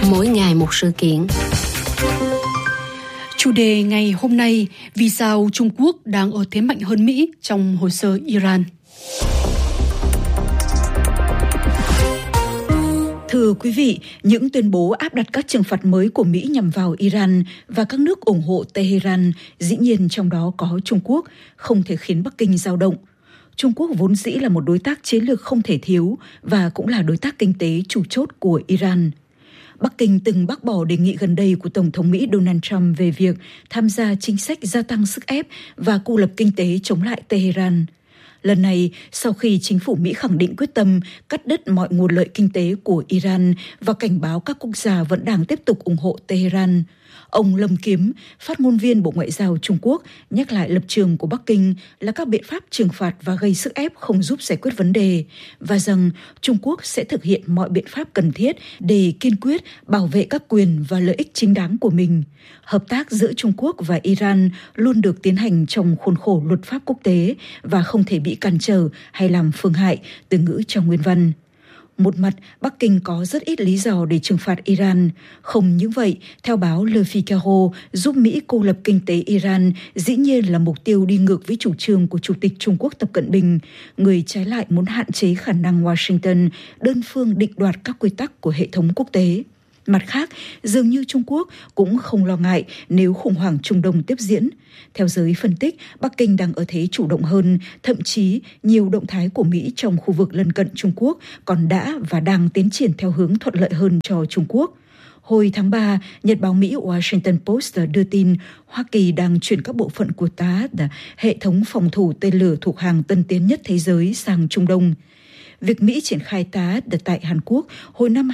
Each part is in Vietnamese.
mỗi ngày một sự kiện. Chủ đề ngày hôm nay, vì sao Trung Quốc đang ở thế mạnh hơn Mỹ trong hồ sơ Iran. Thưa quý vị, những tuyên bố áp đặt các trừng phạt mới của Mỹ nhằm vào Iran và các nước ủng hộ Tehran, dĩ nhiên trong đó có Trung Quốc, không thể khiến Bắc Kinh dao động. Trung Quốc vốn dĩ là một đối tác chiến lược không thể thiếu và cũng là đối tác kinh tế chủ chốt của Iran. Bắc Kinh từng bác bỏ đề nghị gần đây của Tổng thống Mỹ Donald Trump về việc tham gia chính sách gia tăng sức ép và cô lập kinh tế chống lại Tehran. Lần này, sau khi chính phủ Mỹ khẳng định quyết tâm cắt đứt mọi nguồn lợi kinh tế của Iran và cảnh báo các quốc gia vẫn đang tiếp tục ủng hộ Tehran, ông Lâm Kiếm, phát ngôn viên Bộ Ngoại giao Trung Quốc, nhắc lại lập trường của Bắc Kinh là các biện pháp trừng phạt và gây sức ép không giúp giải quyết vấn đề, và rằng Trung Quốc sẽ thực hiện mọi biện pháp cần thiết để kiên quyết bảo vệ các quyền và lợi ích chính đáng của mình. Hợp tác giữa Trung Quốc và Iran luôn được tiến hành trong khuôn khổ luật pháp quốc tế và không thể bị cản trở hay làm phương hại, từ ngữ trong nguyên văn. Một mặt, Bắc Kinh có rất ít lý do để trừng phạt Iran. Không những vậy, theo báo Le Figaro, giúp Mỹ cô lập kinh tế Iran dĩ nhiên là mục tiêu đi ngược với chủ trương của Chủ tịch Trung Quốc Tập Cận Bình, người trái lại muốn hạn chế khả năng Washington đơn phương định đoạt các quy tắc của hệ thống quốc tế. Mặt khác, dường như Trung Quốc cũng không lo ngại nếu khủng hoảng Trung Đông tiếp diễn. Theo giới phân tích, Bắc Kinh đang ở thế chủ động hơn, thậm chí nhiều động thái của Mỹ trong khu vực lân cận Trung Quốc còn đã và đang tiến triển theo hướng thuận lợi hơn cho Trung Quốc. Hồi tháng 3, Nhật báo Mỹ Washington Post đưa tin Hoa Kỳ đang chuyển các bộ phận của THAAD, hệ thống phòng thủ tên lửa thuộc hàng tân tiến nhất thế giới, sang Trung Đông. Việc Mỹ triển khai THAAD tại Hàn Quốc hồi năm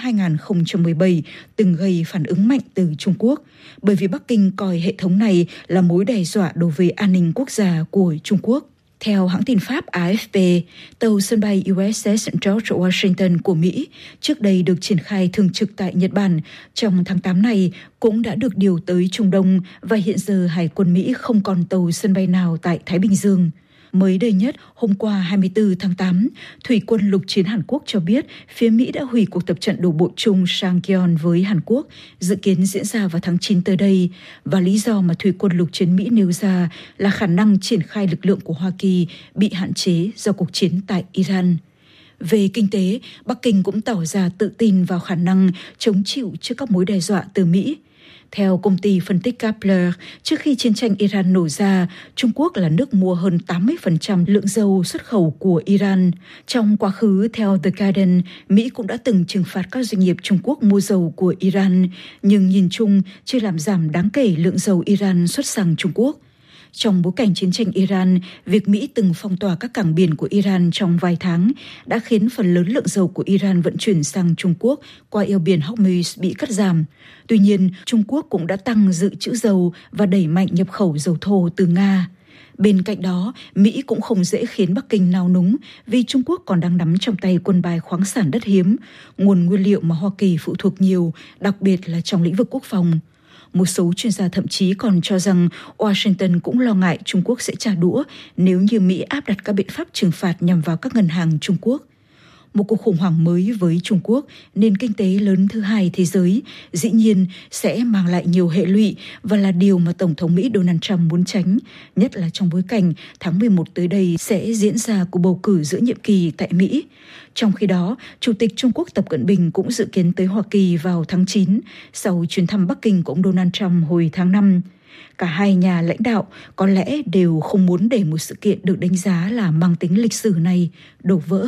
2017 từng gây phản ứng mạnh từ Trung Quốc, bởi vì Bắc Kinh coi hệ thống này là mối đe dọa đối với an ninh quốc gia của Trung Quốc. Theo hãng tin Pháp AFP, tàu sân bay USS George Washington của Mỹ, trước đây được triển khai thường trực tại Nhật Bản, trong tháng 8 này cũng đã được điều tới Trung Đông và hiện giờ Hải quân Mỹ không còn tàu sân bay nào tại Thái Bình Dương. Mới đây nhất, hôm qua 24 tháng 8, Thủy quân lục chiến Hàn Quốc cho biết phía Mỹ đã hủy cuộc tập trận đổ bộ chung Sangyeon với Hàn Quốc, dự kiến diễn ra vào tháng 9 tới đây, và lý do mà Thủy quân lục chiến Mỹ nêu ra là khả năng triển khai lực lượng của Hoa Kỳ bị hạn chế do cuộc chiến tại Iran. Về kinh tế, Bắc Kinh cũng tỏ ra tự tin vào khả năng chống chịu trước các mối đe dọa từ Mỹ. Theo công ty phân tích Kepler, trước khi chiến tranh Iran nổ ra, Trung Quốc là nước mua hơn 80% lượng dầu xuất khẩu của Iran. Trong quá khứ, theo The Guardian, Mỹ cũng đã từng trừng phạt các doanh nghiệp Trung Quốc mua dầu của Iran, nhưng nhìn chung chưa làm giảm đáng kể lượng dầu Iran xuất sang Trung Quốc. Trong bối cảnh chiến tranh Iran, việc Mỹ từng phong tỏa các cảng biển của Iran trong vài tháng đã khiến phần lớn lượng dầu của Iran vận chuyển sang Trung Quốc qua eo biển Hormuz bị cắt giảm. Tuy nhiên, Trung Quốc cũng đã tăng dự trữ dầu và đẩy mạnh nhập khẩu dầu thô từ Nga. Bên cạnh đó, Mỹ cũng không dễ khiến Bắc Kinh nao núng vì Trung Quốc còn đang nắm trong tay quân bài khoáng sản đất hiếm, nguồn nguyên liệu mà Hoa Kỳ phụ thuộc nhiều, đặc biệt là trong lĩnh vực quốc phòng. Một số chuyên gia thậm chí còn cho rằng Washington cũng lo ngại Trung Quốc sẽ trả đũa nếu như Mỹ áp đặt các biện pháp trừng phạt nhằm vào các ngân hàng Trung Quốc. Một cuộc khủng hoảng mới với Trung Quốc, nền kinh tế lớn thứ hai thế giới, dĩ nhiên sẽ mang lại nhiều hệ lụy và là điều mà Tổng thống Mỹ Donald Trump muốn tránh, nhất là trong bối cảnh tháng 11 tới đây sẽ diễn ra cuộc bầu cử giữa nhiệm kỳ tại Mỹ. Trong khi đó, Chủ tịch Trung Quốc Tập Cận Bình cũng dự kiến tới Hoa Kỳ vào tháng 9, sau chuyến thăm Bắc Kinh của ông Donald Trump hồi tháng 5. Cả hai nhà lãnh đạo có lẽ đều không muốn để một sự kiện được đánh giá là mang tính lịch sử này đổ vỡ.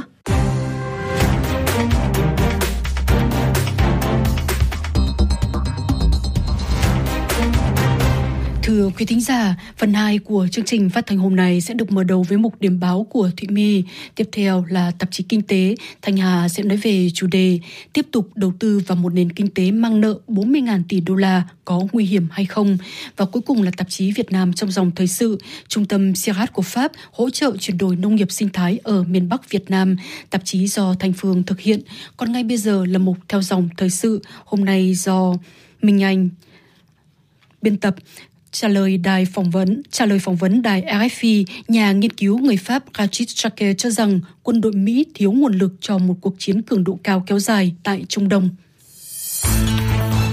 Thưa quý thính giả, phần 2 của chương trình phát thanh hôm nay sẽ được mở đầu với mục điểm báo của Thụy My. Tiếp theo là tạp chí Kinh tế, Thanh Hà sẽ nói về chủ đề tiếp tục đầu tư vào một nền kinh tế mang nợ 40.000 tỷ đô la có nguy hiểm hay không. Và cuối cùng là tạp chí Việt Nam trong dòng thời sự, Trung tâm CIRAD của Pháp hỗ trợ chuyển đổi nông nghiệp sinh thái ở miền Bắc Việt Nam, tạp chí do Thanh Phương thực hiện. Còn ngay bây giờ là mục theo dòng thời sự, hôm nay do Minh Anh biên tập. Trả lời phỏng vấn đài RFI, nhà nghiên cứu người Pháp Rachid Chake cho rằng quân đội Mỹ thiếu nguồn lực cho một cuộc chiến cường độ cao kéo dài tại Trung Đông.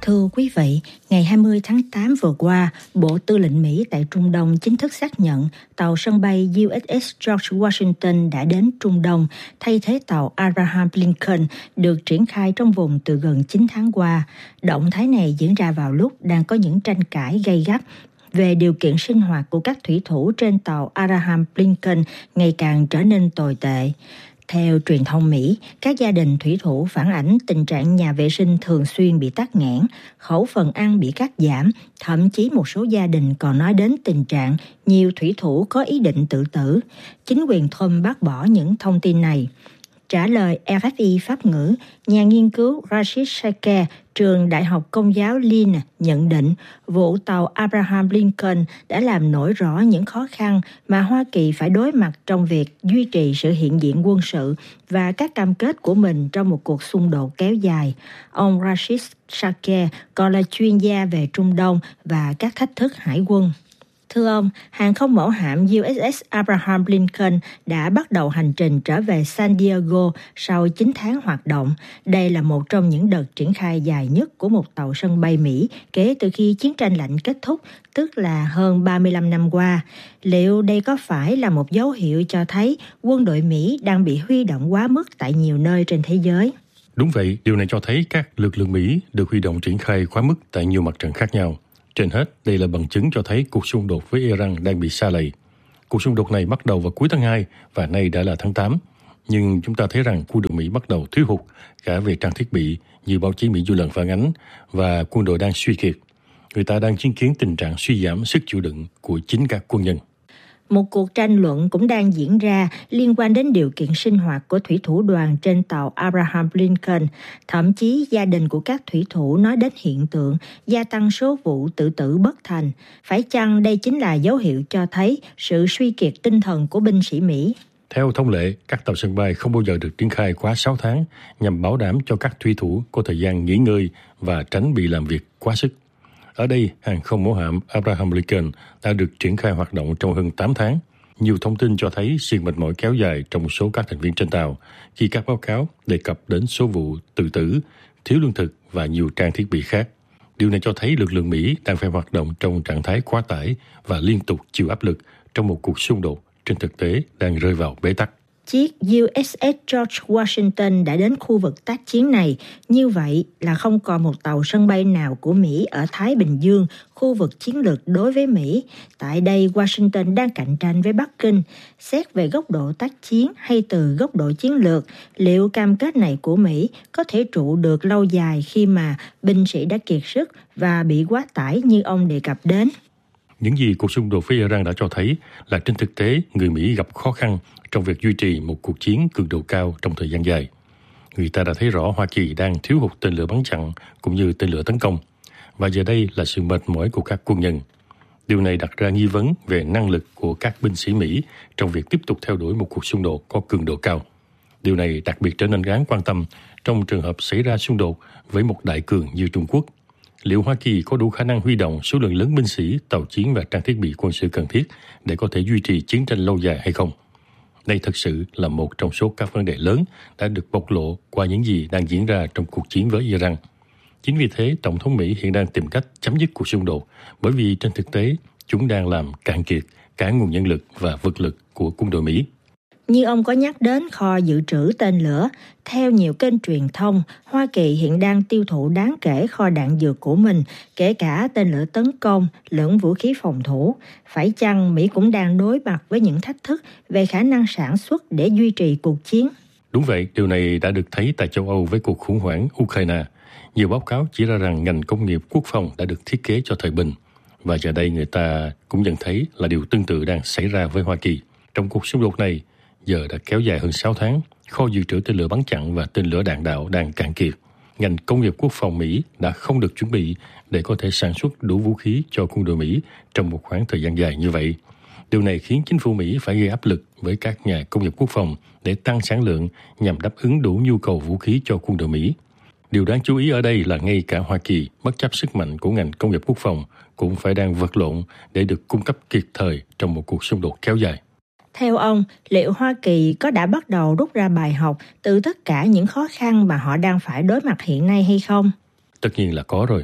Thưa quý vị, ngày 20 tháng 8 vừa qua, Bộ Tư lệnh Mỹ tại Trung Đông chính thức xác nhận tàu sân bay USS George Washington đã đến Trung Đông, thay thế tàu Abraham Lincoln được triển khai trong vùng từ gần 9 tháng qua. Động thái này diễn ra vào lúc đang có những tranh cãi gay gắt về điều kiện sinh hoạt của các thủy thủ trên tàu Abraham Lincoln ngày càng trở nên tồi tệ. Theo truyền thông Mỹ, các gia đình thủy thủ phản ánh tình trạng nhà vệ sinh thường xuyên bị tắc nghẽn, khẩu phần ăn bị cắt giảm, thậm chí một số gia đình còn nói đến tình trạng nhiều thủy thủ có ý định tự tử. Chính quyền Trump bác bỏ những thông tin này. Trả lời RFI Pháp ngữ, nhà nghiên cứu Rashid Shaker, trường Đại học Công giáo Lynn nhận định vụ tàu Abraham Lincoln đã làm nổi rõ những khó khăn mà Hoa Kỳ phải đối mặt trong việc duy trì sự hiện diện quân sự và các cam kết của mình trong một cuộc xung đột kéo dài. Ông Rashid Shaker còn là chuyên gia về Trung Đông và các thách thức hải quân. Thưa ông, hàng không mẫu hạm USS Abraham Lincoln đã bắt đầu hành trình trở về San Diego sau 9 tháng hoạt động. Đây là một trong những đợt triển khai dài nhất của một tàu sân bay Mỹ kể từ khi chiến tranh lạnh kết thúc, tức là hơn 35 năm qua. Liệu đây có phải là một dấu hiệu cho thấy quân đội Mỹ đang bị huy động quá mức tại nhiều nơi trên thế giới? Đúng vậy, điều này cho thấy các lực lượng Mỹ được huy động triển khai quá mức tại nhiều mặt trận khác nhau. Trên hết, đây là bằng chứng cho thấy cuộc xung đột với Iran đang bị sa lầy. Cuộc xung đột này bắt đầu vào cuối tháng 2 và nay đã là tháng 8. Nhưng chúng ta thấy rằng quân đội Mỹ bắt đầu thiếu hụt cả về trang thiết bị như báo chí Mỹ dư luận phản ánh và quân đội đang suy kiệt. Người ta đang chứng kiến tình trạng suy giảm sức chịu đựng của chính các quân nhân. Một cuộc tranh luận cũng đang diễn ra liên quan đến điều kiện sinh hoạt của thủy thủ đoàn trên tàu Abraham Lincoln. Thậm chí gia đình của các thủy thủ nói đến hiện tượng gia tăng số vụ tự tử bất thành. Phải chăng đây chính là dấu hiệu cho thấy sự suy kiệt tinh thần của binh sĩ Mỹ? Theo thông lệ, các tàu sân bay không bao giờ được triển khai quá 6 tháng nhằm bảo đảm cho các thủy thủ có thời gian nghỉ ngơi và tránh bị làm việc quá sức. Ở đây, hàng không mẫu hạm Abraham Lincoln đã được triển khai hoạt động trong hơn 8 tháng. Nhiều thông tin cho thấy sự mệt mỏi kéo dài trong một số các thành viên trên tàu khi các báo cáo đề cập đến số vụ tự tử, thiếu lương thực và nhiều trang thiết bị khác. Điều này cho thấy lực lượng Mỹ đang phải hoạt động trong trạng thái quá tải và liên tục chịu áp lực trong một cuộc xung đột trên thực tế đang rơi vào bế tắc. Chiếc USS George Washington đã đến khu vực tác chiến này, như vậy là không còn một tàu sân bay nào của Mỹ ở Thái Bình Dương, khu vực chiến lược đối với Mỹ. Tại đây, Washington đang cạnh tranh với Bắc Kinh. Xét về góc độ tác chiến hay từ góc độ chiến lược, liệu cam kết này của Mỹ có thể trụ được lâu dài khi mà binh sĩ đã kiệt sức và bị quá tải như ông đề cập đến? Những gì cuộc xung đột với Iran đã cho thấy là trên thực tế, người Mỹ gặp khó khăn trong việc duy trì một cuộc chiến cường độ cao trong thời gian dài. Người ta đã thấy rõ Hoa Kỳ đang thiếu hụt tên lửa bắn chặn cũng như tên lửa tấn công. Và giờ đây là sự mệt mỏi của các quân nhân. Điều này đặt ra nghi vấn về năng lực của các binh sĩ Mỹ trong việc tiếp tục theo đuổi một cuộc xung đột có cường độ cao. Điều này đặc biệt trở nên đáng quan tâm trong trường hợp xảy ra xung đột với một đại cường như Trung Quốc. Liệu Hoa Kỳ có đủ khả năng huy động số lượng lớn binh sĩ, tàu chiến và trang thiết bị quân sự cần thiết để có thể duy trì chiến tranh lâu dài hay không? Đây thực sự là một trong số các vấn đề lớn đã được bộc lộ qua những gì đang diễn ra trong cuộc chiến với Iran. Chính vì thế, Tổng thống Mỹ hiện đang tìm cách chấm dứt cuộc xung đột, bởi vì trên thực tế, chúng đang làm cạn kiệt cả nguồn nhân lực và vật lực của quân đội Mỹ. Như ông có nhắc đến kho dự trữ tên lửa, theo nhiều kênh truyền thông, Hoa Kỳ hiện đang tiêu thụ đáng kể kho đạn dược của mình, kể cả tên lửa tấn công, lẫn vũ khí phòng thủ. Phải chăng Mỹ cũng đang đối mặt với những thách thức về khả năng sản xuất để duy trì cuộc chiến? Đúng vậy, điều này đã được thấy tại châu Âu với cuộc khủng hoảng Ukraine. Nhiều báo cáo chỉ ra rằng ngành công nghiệp quốc phòng đã được thiết kế cho thời bình. Và giờ đây người ta cũng nhận thấy là điều tương tự đang xảy ra với Hoa Kỳ. Trong cuộc xung đột này, giờ đã kéo dài hơn 6 tháng, kho dự trữ tên lửa bắn chặn và tên lửa đạn đạo đang cạn kiệt. Ngành công nghiệp quốc phòng Mỹ đã không được chuẩn bị để có thể sản xuất đủ vũ khí cho quân đội Mỹ trong một khoảng thời gian dài như vậy. Điều này khiến chính phủ Mỹ phải gây áp lực với các nhà công nghiệp quốc phòng để tăng sản lượng nhằm đáp ứng đủ nhu cầu vũ khí cho quân đội Mỹ. Điều đáng chú ý ở đây là ngay cả Hoa Kỳ, bất chấp sức mạnh của ngành công nghiệp quốc phòng, cũng phải đang vật lộn để được cung cấp kịp thời trong một cuộc xung đột kéo dài. Theo ông, liệu Hoa Kỳ có đã bắt đầu rút ra bài học từ tất cả những khó khăn mà họ đang phải đối mặt hiện nay hay không? Tất nhiên là có rồi.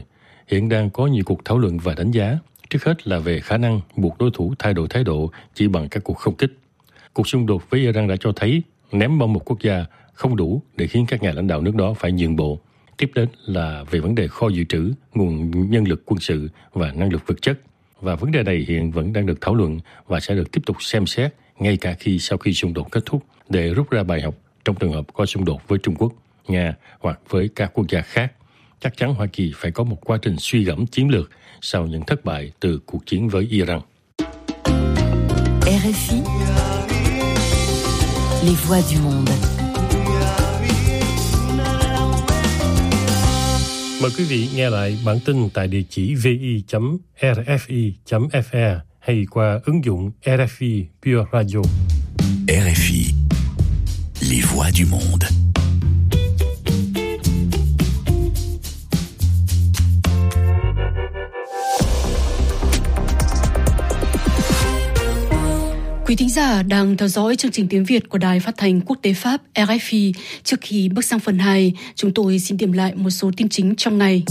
hiện đang có nhiều cuộc thảo luận và đánh giá, trước hết là về khả năng buộc đối thủ thay đổi thái độ chỉ bằng các cuộc không kích. Cuộc xung đột với Iran đã cho thấy ném bom một quốc gia không đủ để khiến các nhà lãnh đạo nước đó phải nhượng bộ. Tiếp đến là về vấn đề kho dự trữ, nguồn nhân lực quân sự và năng lực vật chất. Và vấn đề này hiện vẫn đang được thảo luận và sẽ được tiếp tục xem xét ngay cả sau khi xung đột kết thúc để rút ra bài học trong trường hợp có xung đột với Trung Quốc, Nga hoặc với các quốc gia khác. Chắc chắn Hoa Kỳ phải có một quá trình suy gẫm chiến lược sau những thất bại từ cuộc chiến với Iran. RFI, les voix du monde. Mời quý vị nghe lại bản tin tại địa chỉ vi.rfi.fr hay qua ứng dụng RFI Pure Radio. RFI, les voix du monde. Quý thính giả đang theo dõi chương trình tiếng Việt của Đài Phát thanh Quốc tế Pháp RFI. Trước khi bước sang phần 2, chúng tôi xin điểm lại một số tin chính trong ngày.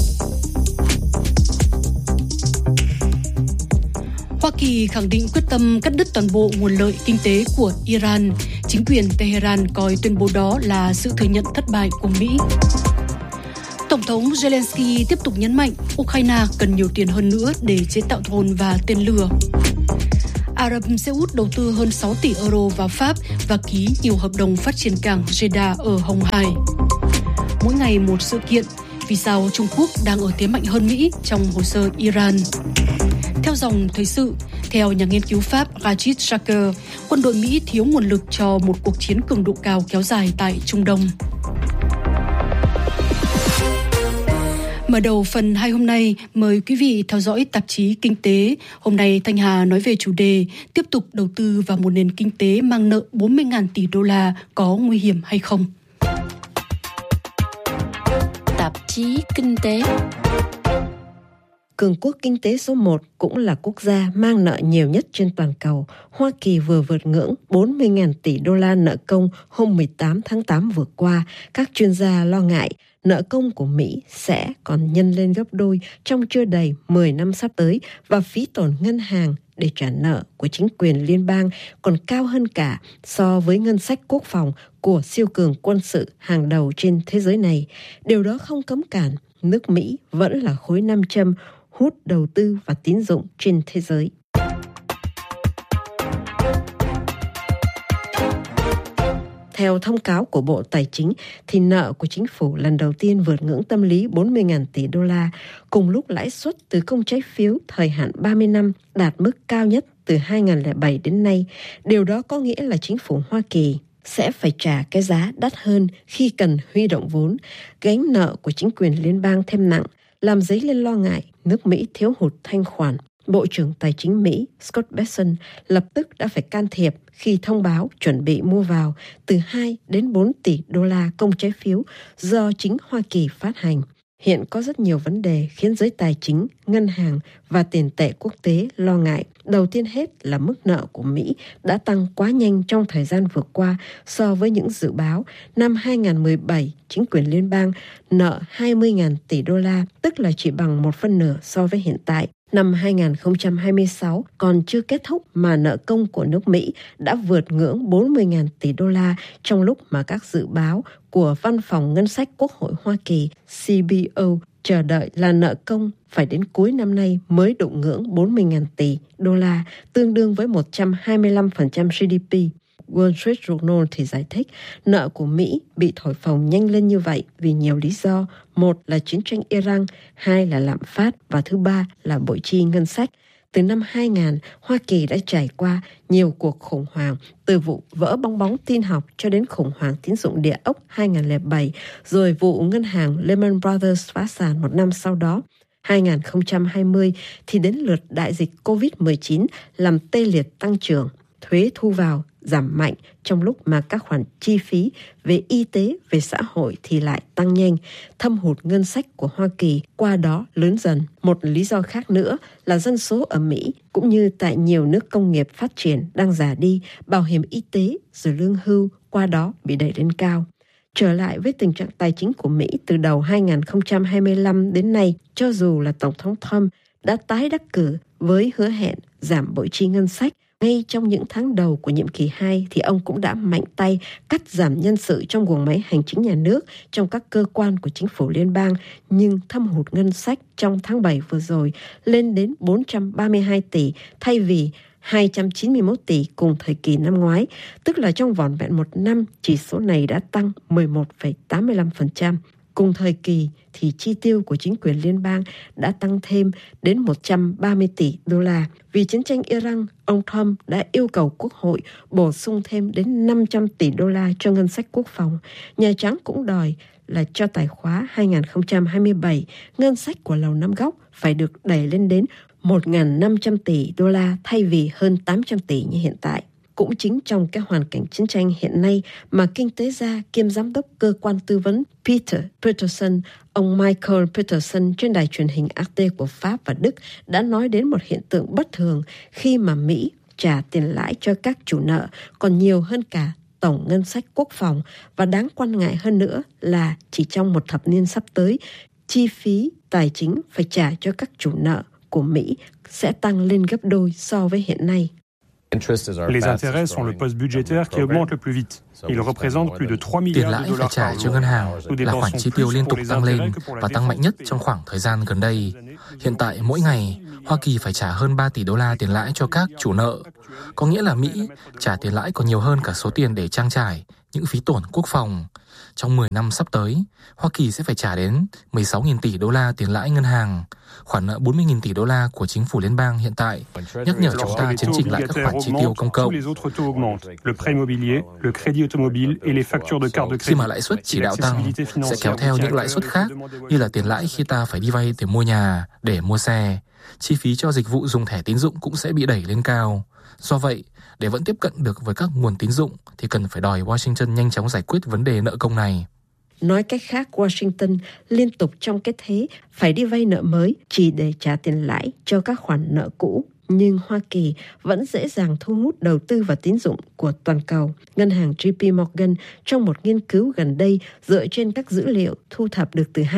Hoa Kỳ khẳng định quyết tâm cắt đứt toàn bộ nguồn lợi kinh tế của Iran. Chính quyền Tehran coi tuyên bố đó là sự thừa nhận thất bại của Mỹ. Tổng thống Zelensky tiếp tục nhấn mạnh Ukraine cần nhiều tiền hơn nữa để chế tạo drone và tên lửa. Ả Rập Xê Út đầu tư hơn 6 tỷ euro vào Pháp và ký nhiều hợp đồng phát triển cảng Jeddah ở Hồng Hải. Mỗi ngày một sự kiện, vì sao Trung Quốc đang ở thế mạnh hơn Mỹ trong hồ sơ Iran. Theo dòng thời sự, theo nhà nghiên cứu Pháp Rachid Shaker, quân đội Mỹ thiếu nguồn lực cho một cuộc chiến cường độ cao kéo dài tại Trung Đông. Mở đầu phần 2 hôm nay, mời quý vị theo dõi tạp chí Kinh tế. Hôm nay Thanh Hà nói về chủ đề tiếp tục đầu tư vào một nền kinh tế mang nợ 40.000 tỷ đô la có nguy hiểm hay không? Tạp chí Kinh tế. Cường quốc kinh tế số 1 cũng là quốc gia mang nợ nhiều nhất trên toàn cầu. Hoa Kỳ vừa vượt ngưỡng 40.000 tỷ đô la nợ công hôm 18 tháng 8 vừa qua. Các chuyên gia lo ngại nợ công của Mỹ sẽ còn nhân lên gấp đôi trong chưa đầy 10 năm sắp tới và phí tổn ngân hàng để trả nợ của chính quyền liên bang còn cao hơn cả so với ngân sách quốc phòng của siêu cường quân sự hàng đầu trên thế giới này. Điều đó không cấm cản nước Mỹ vẫn là khối nam châm hút đầu tư và tín dụng trên thế giới. Theo thông cáo của Bộ Tài chính, thì nợ của chính phủ lần đầu tiên vượt ngưỡng tâm lý 40.000 tỷ đô la, cùng lúc lãi suất từ công trái phiếu thời hạn 30 năm đạt mức cao nhất từ 2007 đến nay. Điều đó có nghĩa là chính phủ Hoa Kỳ sẽ phải trả cái giá đắt hơn khi cần huy động vốn. Gánh nợ của chính quyền liên bang thêm nặng, làm dấy lên lo ngại nước Mỹ thiếu hụt thanh khoản. Bộ trưởng Tài chính Mỹ Scott Bessent lập tức đã phải can thiệp khi thông báo chuẩn bị mua vào từ 2 đến 4 tỷ đô la công trái phiếu do chính Hoa Kỳ phát hành. Hiện có rất nhiều vấn đề khiến giới tài chính, ngân hàng và tiền tệ quốc tế lo ngại. Đầu tiên hết là mức nợ của Mỹ đã tăng quá nhanh trong thời gian vừa qua so với những dự báo. Năm 2017, chính quyền liên bang nợ 20.000 tỷ đô la, tức là chỉ bằng 1/4 so với hiện tại. Năm 2026 còn chưa kết thúc mà nợ công của nước Mỹ đã vượt ngưỡng 40.000 tỷ đô la trong lúc mà các dự báo của Văn phòng Ngân sách Quốc hội Hoa Kỳ CBO chờ đợi là nợ công phải đến cuối năm nay mới đụng ngưỡng 40.000 tỷ đô la, tương đương với 125% GDP. Wall Street Journal thì giải thích nợ của Mỹ bị thổi phồng nhanh lên như vậy vì nhiều lý do. Một là chiến tranh Iran, hai là lạm phát và thứ ba là bội chi ngân sách. Từ năm 2000, Hoa Kỳ đã trải qua nhiều cuộc khủng hoảng, từ vụ vỡ bong bóng tin học cho đến khủng hoảng tín dụng địa ốc 2007, rồi vụ ngân hàng Lehman Brothers phá sản một năm sau đó. 2020 thì đến lượt đại dịch COVID-19 làm tê liệt tăng trưởng, thuế thu vào giảm mạnh trong lúc mà các khoản chi phí về y tế, về xã hội thì lại tăng nhanh, thâm hụt ngân sách của Hoa Kỳ qua đó lớn dần. Một lý do khác nữa là dân số ở Mỹ cũng như tại nhiều nước công nghiệp phát triển đang già đi, bảo hiểm y tế rồi lương hưu qua đó bị đẩy lên cao. Trở lại với tình trạng tài chính của Mỹ từ đầu 2025 đến nay, cho dù là Tổng thống Trump đã tái đắc cử với hứa hẹn giảm bội chi ngân sách, ngay trong những tháng đầu của nhiệm kỳ 2 thì ông cũng đã mạnh tay cắt giảm nhân sự trong guồng máy hành chính nhà nước trong các cơ quan của chính phủ liên bang, nhưng thâm hụt ngân sách trong tháng 7 vừa rồi lên đến 432 tỷ thay vì 291 tỷ cùng thời kỳ năm ngoái, tức là trong vỏn vẹn một năm, chỉ số này đã tăng 11,85%. Cùng thời kỳ thì chi tiêu của chính quyền liên bang đã tăng thêm đến 130 tỷ đô la. Vì chiến tranh Iran, ông Trump đã yêu cầu Quốc hội bổ sung thêm đến 500 tỷ đô la cho ngân sách quốc phòng. Nhà Trắng cũng đòi là cho tài khóa 2027, ngân sách của Lầu Năm Góc phải được đẩy lên đến 1.500 tỷ đô la thay vì hơn 800 tỷ như hiện tại. Cũng chính trong cái hoàn cảnh chiến tranh hiện nay mà kinh tế gia kiêm giám đốc cơ quan tư vấn Peter Peterson, ông Michael Peterson trên đài truyền hình RT của Pháp và Đức đã nói đến một hiện tượng bất thường khi mà Mỹ trả tiền lãi cho các chủ nợ còn nhiều hơn cả tổng ngân sách quốc phòng, và đáng quan ngại hơn nữa là chỉ trong một thập niên sắp tới, chi phí tài chính phải trả cho các chủ nợ của Mỹ sẽ tăng lên gấp đôi so với hiện nay. Les intérêts sont le poste budgétaire qui augmente le plus vite. Il représente plus de 3 milliards de dollars trả cho ngân hàng là khoản chi tiêu liên tục tăng lên và tăng mạnh nhất trong khoảng thời gian gần đây. Hiện tại mỗi ngày, Hoa Kỳ phải trả hơn 3 tỷ đô la tiền lãi cho các chủ nợ. Có nghĩa là Mỹ trả tiền lãi còn nhiều hơn cả số tiền để trang trải những phí tổn quốc phòng. Trong 10 năm sắp tới, Hoa Kỳ sẽ phải trả đến 16.000 tỷ đô la tiền lãi ngân hàng, khoản nợ 40.000 tỷ đô la của chính phủ liên bang hiện tại, nhắc nhở chúng ta chấn chỉnh lại các khoản chi tiêu công cộng. Khi mà lãi suất chỉ đạo tăng, sẽ kéo theo những lãi suất khác như là tiền lãi khi ta phải đi vay để mua nhà, để mua xe. Chi phí cho dịch vụ dùng thẻ tín dụng cũng sẽ bị đẩy lên cao. Do vậy, để vẫn tiếp cận được với các nguồn tín dụng thì cần phải đòi Washington nhanh chóng giải quyết vấn đề nợ công này. Nói cách khác, Washington liên tục trong cái thế phải đi vay nợ mới chỉ để trả tiền lãi cho các khoản nợ cũ. Nhưng Hoa Kỳ vẫn dễ dàng thu hút đầu tư và tín dụng của toàn cầu. Ngân hàng JP Morgan trong một nghiên cứu gần đây dựa trên các dữ liệu thu thập được từ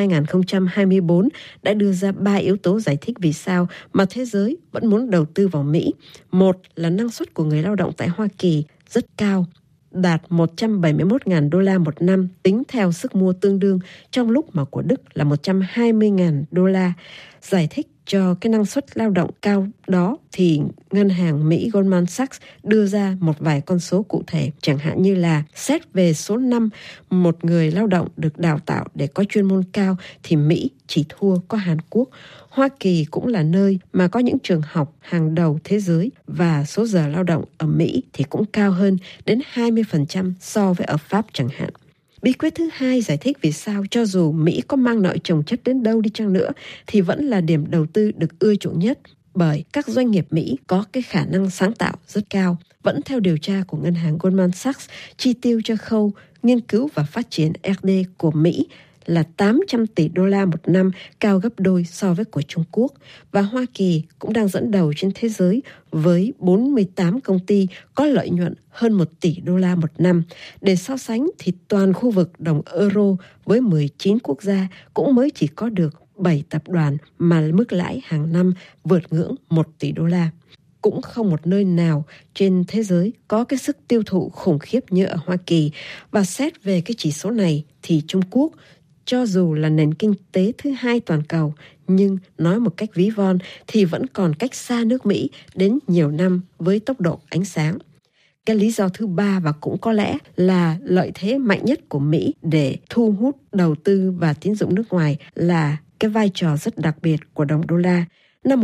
2024 đã đưa ra 3 yếu tố giải thích vì sao mà thế giới vẫn muốn đầu tư vào Mỹ. Một là năng suất của người lao động tại Hoa Kỳ rất cao, đạt 171.000 đô la một năm tính theo sức mua tương đương, trong lúc mà của Đức là 120.000 đô la. Giải thích cho cái năng suất lao động cao đó thì ngân hàng Mỹ Goldman Sachs đưa ra một vài con số cụ thể, chẳng hạn như là xét về số năm một người lao động được đào tạo để có chuyên môn cao thì Mỹ chỉ thua có Hàn Quốc. Hoa Kỳ cũng là nơi mà có những trường học hàng đầu thế giới và số giờ lao động ở Mỹ thì cũng cao hơn đến 20% so với ở Pháp chẳng hạn. Bí quyết thứ hai giải thích vì sao cho dù Mỹ có mang nợ chồng chất đến đâu đi chăng nữa thì vẫn là điểm đầu tư được ưa chuộng nhất, bởi các doanh nghiệp Mỹ có cái khả năng sáng tạo rất cao. Vẫn theo điều tra của ngân hàng Goldman Sachs, chi tiêu cho khâu nghiên cứu và phát triển R&D của Mỹ là 800 tỷ đô la một năm, cao gấp đôi so với của Trung Quốc. Và Hoa Kỳ cũng đang dẫn đầu trên thế giới với 48 công ty có lợi nhuận hơn 1 tỷ đô la một năm. Để so sánh thì toàn khu vực đồng euro với 19 quốc gia cũng mới chỉ có được 7 tập đoàn mà mức lãi hàng năm vượt ngưỡng 1 tỷ đô la. Cũng không một nơi nào trên thế giới có cái sức tiêu thụ khủng khiếp như ở Hoa Kỳ. Và xét về cái chỉ số này thì Trung Quốc, cho dù là nền kinh tế thứ hai toàn cầu, nhưng nói một cách ví von thì vẫn còn cách xa nước Mỹ đến nhiều năm với tốc độ ánh sáng. Cái lý do thứ ba và cũng có lẽ là lợi thế mạnh nhất của Mỹ để thu hút đầu tư và tín dụng nước ngoài là cái vai trò rất đặc biệt của đồng đô la. Năm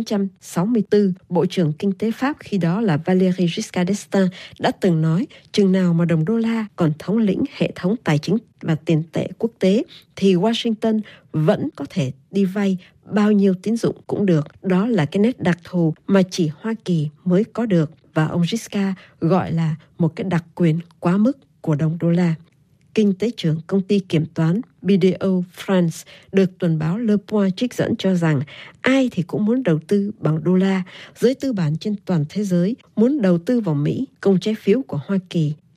1964, Bộ trưởng Kinh tế Pháp khi đó là Valéry Giscard d'Estaing đã từng nói chừng nào mà đồng đô la còn thống lĩnh hệ thống tài chính và tiền tệ quốc tế thì Washington vẫn có thể đi vay bao nhiêu tín dụng cũng được. Đó là cái nét đặc thù mà chỉ Hoa Kỳ mới có được và ông Giscard gọi là một cái đặc quyền quá mức của đồng đô la. Kinh tế trưởng công ty kiểm toán BDO France được tuần báo Le Point trích dẫn cho rằng ai thì cũng muốn đầu tư bằng đô la. Giới tư bản trên toàn thế giới muốn đầu tư vào Mỹ, công trái phiếu của Hoa Kỳ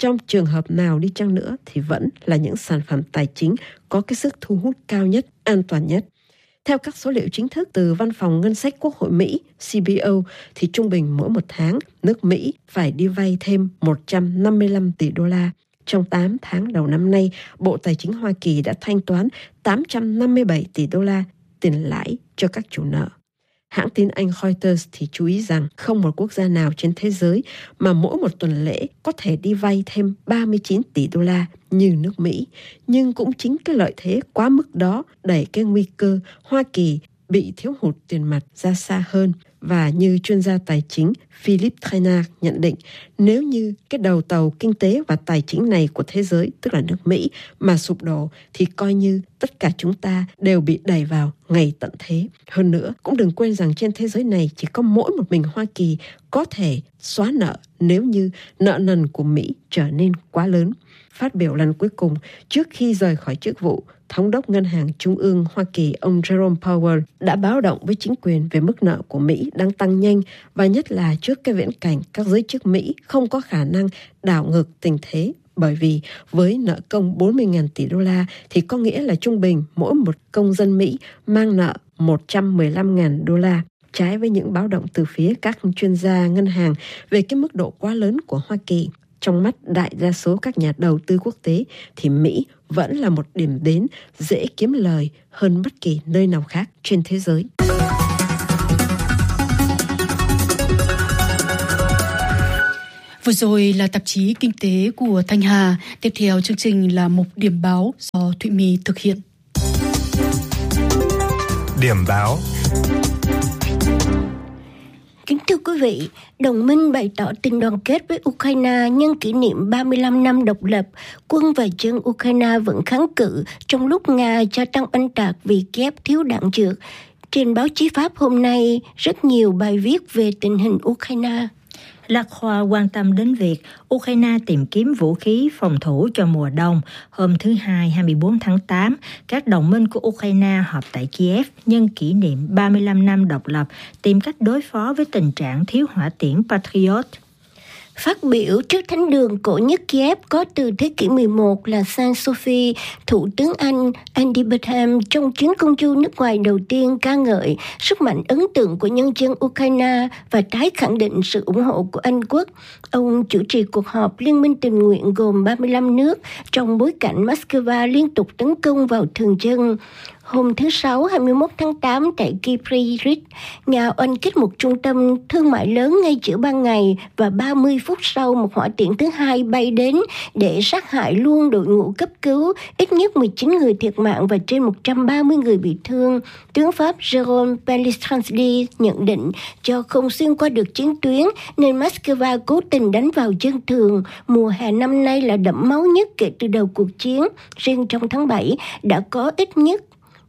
trong trường hợp nào đi chăng nữa thì vẫn là những sản phẩm tài chính có cái sức thu hút cao nhất, an toàn nhất. Theo các số liệu chính thức từ Văn phòng Ngân sách Quốc hội Mỹ, CBO, thì trung bình mỗi một tháng, nước Mỹ phải đi vay thêm 155 tỷ đô la. Trong 8 tháng đầu năm nay, Bộ Tài chính Hoa Kỳ đã thanh toán 857 tỷ đô la tiền lãi cho các chủ nợ. Hãng tin Anh Reuters thì chú ý rằng không một quốc gia nào trên thế giới mà mỗi một tuần lễ có thể đi vay thêm 39 tỷ đô la như nước Mỹ. Nhưng cũng chính cái lợi thế quá mức đó đẩy cái nguy cơ Hoa Kỳ bị thiếu hụt tiền mặt ra xa hơn. Và như chuyên gia tài chính Philip Traynard nhận định, nếu như cái đầu tàu kinh tế và tài chính này của thế giới, tức là nước Mỹ, mà sụp đổ, thì coi như tất cả chúng ta đều bị đẩy vào ngày tận thế. Hơn nữa, cũng đừng quên rằng trên thế giới này chỉ có mỗi một mình Hoa Kỳ có thể xóa nợ nếu như nợ nần của Mỹ trở nên quá lớn. Phát biểu lần cuối cùng trước khi rời khỏi chức vụ, Thống đốc Ngân hàng Trung ương Hoa Kỳ ông Jerome Powell đã báo động với chính quyền về mức nợ của Mỹ đang tăng nhanh và nhất là trước cái viễn cảnh các giới chức Mỹ không có khả năng đảo ngược tình thế. Bởi vì với nợ công 40.000 tỷ đô la thì có nghĩa là trung bình mỗi một công dân Mỹ mang nợ 115.000 đô la. Trái với những báo động từ phía các chuyên gia ngân hàng về cái mức độ quá lớn của Hoa Kỳ. Trong mắt đại đa số các nhà đầu tư quốc tế thì Mỹ vẫn là một điểm đến dễ kiếm lời hơn bất kỳ nơi nào khác trên thế giới. Vừa rồi là tạp chí Kinh tế của Thanh Hà. Tiếp theo chương trình là mục điểm báo do Thụy My thực hiện. Điểm báo. Kính thưa quý vị, đồng minh bày tỏ tình đoàn kết với Ukraine nhân kỷ niệm 35 năm độc lập. Quân và dân Ukraine vẫn kháng cự trong lúc Nga gia tăng oanh tạc vì Kiev thiếu đạn dược. Trên báo chí Pháp hôm nay, rất nhiều bài viết về tình hình Ukraine. La Croix quan tâm đến việc Ukraine tìm kiếm vũ khí phòng thủ cho mùa đông. Hôm thứ Hai 24 tháng 8, các đồng minh của Ukraine họp tại Kiev nhân kỷ niệm 35 năm độc lập, tìm cách đối phó với tình trạng thiếu hỏa tiễn Patriot. Phát biểu trước thánh đường cổ nhất Kiev có từ thế kỷ 11 là Saint Sophie, Thủ tướng Anh Andy Burnham trong chuyến công du nước ngoài đầu tiên ca ngợi sức mạnh ấn tượng của nhân dân Ukraine và tái khẳng định sự ủng hộ của Anh quốc. Ông chủ trì cuộc họp Liên minh tình nguyện gồm 35 nước trong bối cảnh Moscow liên tục tấn công vào thường dân. Hôm thứ Sáu 21 tháng 8 tại Kryvyi, Nga oanh kích một trung tâm thương mại lớn ngay giữa ban ngày và 30 phút sau một hỏa tiễn thứ hai bay đến để sát hại luôn đội ngũ cấp cứu, ít nhất 19 người thiệt mạng và trên 130 người bị thương. Tướng Pháp Jérôme Pellistrandi nhận định do không xuyên qua được chiến tuyến nên Moscow cố tình đánh vào dân thường. Mùa hè năm nay là đẫm máu nhất kể từ đầu cuộc chiến. Riêng trong tháng 7 đã có ít nhất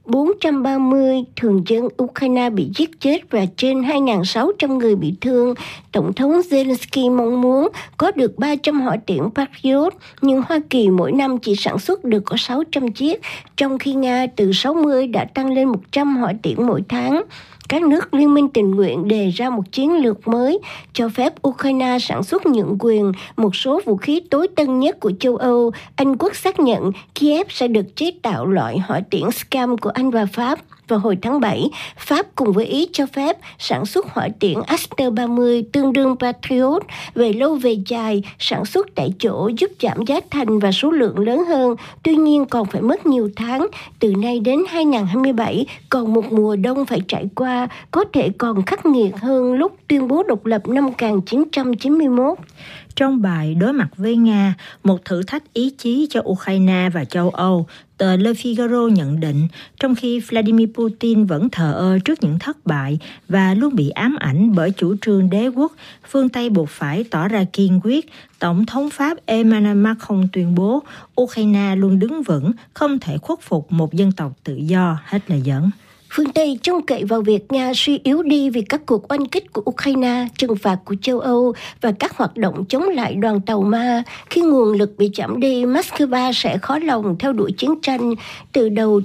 430 thường dân Ukraine bị giết chết và trên 2.600 người bị thương. Tổng thống Zelensky mong muốn có được 300 hỏa tiễn Patriot, nhưng Hoa Kỳ mỗi năm chỉ sản xuất được có 600 chiếc, trong khi Nga từ 60 đã tăng lên 100 hỏa tiễn mỗi tháng. Các nước Liên minh tình nguyện đề ra một chiến lược mới cho phép Ukraine sản xuất nhượng quyền một số vũ khí tối tân nhất của châu Âu. Anh quốc xác nhận Kiev sẽ được chế tạo loại hỏa tiễn Scam của Anh và Pháp. Vào hồi tháng 7, Pháp cùng với Ý cho phép sản xuất hỏa tiễn Aster 30 tương đương Patriot. Về lâu về dài, sản xuất tại chỗ giúp giảm giá thành và số lượng lớn hơn. Tuy nhiên còn phải mất nhiều tháng. Từ nay đến 2027, còn một mùa đông phải trải qua, có thể còn khắc nghiệt hơn lúc tuyên bố độc lập năm 1991. Trong bài đối mặt với Nga, một thử thách ý chí cho Ukraine và châu Âu, tờ Le Figaro nhận định, trong khi Vladimir Putin vẫn thờ ơ trước những thất bại và luôn bị ám ảnh bởi chủ trương đế quốc, phương Tây buộc phải tỏ ra kiên quyết. Tổng thống Pháp Emmanuel Macron tuyên bố Ukraine luôn đứng vững, không thể khuất phục một dân tộc tự do. Hết lời dẫn. Phương Tây trông cậy vào việc Nga suy yếu đi vì các cuộc oanh kích của Ukraine, trừng phạt của châu Âu và các hoạt động chống lại đoàn tàu Ma. Khi nguồn lực bị giảm đi, Moscow sẽ khó lòng theo đuổi chiến tranh. Từ đầu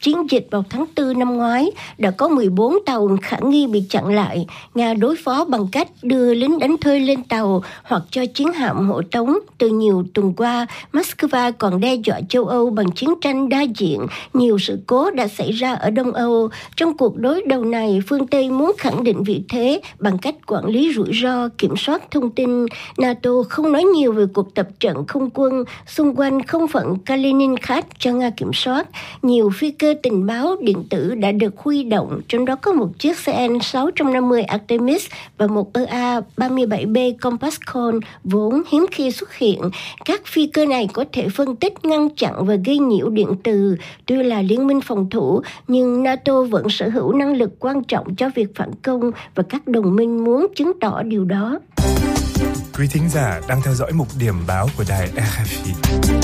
chiến dịch vào tháng 4 năm ngoái, đã có 14 tàu khả nghi bị chặn lại. Nga đối phó bằng cách đưa lính đánh thuê lên tàu hoặc cho chiến hạm hộ tống. Từ nhiều tuần qua, Moscow còn đe dọa châu Âu bằng chiến tranh đa diện. Nhiều sự cố đã xảy ra ở Đông Âu. Trong cuộc đối đầu này, phương Tây muốn khẳng định vị thế bằng cách quản lý rủi ro, kiểm soát thông tin. NATO không nói nhiều về cuộc tập trận không quân xung quanh không phận Kaliningrad cho Nga kiểm soát. Nhiều phi cơ tình báo điện tử đã được huy động, trong đó có một chiếc CN-650 Artemis và một EA-37B Compass Call vốn hiếm khi xuất hiện. Các phi cơ này có thể phân tích, ngăn chặn và gây nhiễu điện từ. Tuy là liên minh phòng thủ, nhưng NATO vẫn sở hữu năng lực quan trọng cho việc phản công và các đồng minh muốn chứng tỏ điều đó. Quý thính giả đang theo dõi mục điểm báo của đài RFI.